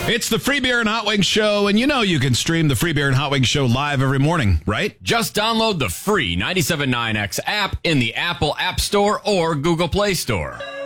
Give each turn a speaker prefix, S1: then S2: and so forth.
S1: It's the Free Beer and Hot Wings Show, and you know you can stream the Free Beer and Hot Wings Show live every morning, right?
S2: Just download the free 97.9X app in the Apple App Store or Google Play Store.